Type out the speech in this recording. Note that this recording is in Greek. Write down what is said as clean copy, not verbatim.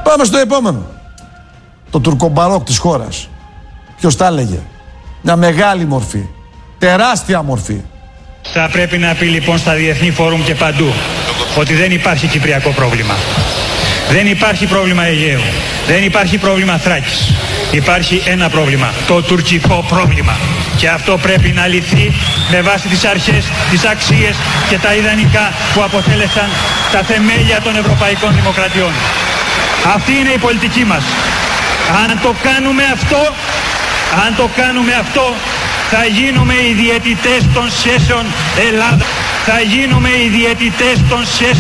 Πάμε στο επόμενο. Το τουρκομπαρόκ της χώρας. Ποιος τα έλεγε? Μια μεγάλη μορφή. Τεράστια μορφή. Θα πρέπει να πει λοιπόν στα διεθνή φόρουμ και παντού ότι δεν υπάρχει κυπριακό πρόβλημα. Δεν υπάρχει πρόβλημα Αιγαίου. Δεν υπάρχει πρόβλημα Θράκης. Υπάρχει ένα πρόβλημα. Το τουρκικό πρόβλημα. Και αυτό πρέπει να λυθεί με βάση τις αρχές, τις αξίες και τα ιδανικά που αποτέλεσαν τα θεμέλια των ευρωπαϊκών δημοκρατιών. Αυτή είναι η πολιτική μας. Αν το κάνουμε αυτό, θα γίνουμε οι διαιτητές των σχέσεων Ελλάδα. Θα γίνουμε οι διαιτητές των σχέσεων